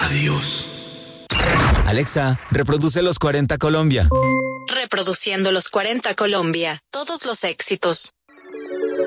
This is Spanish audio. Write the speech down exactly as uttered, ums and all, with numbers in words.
Adiós. Alexa, reproduce los cuarenta Colombia. Reproduciendo los cuarenta Colombia. Todos los éxitos.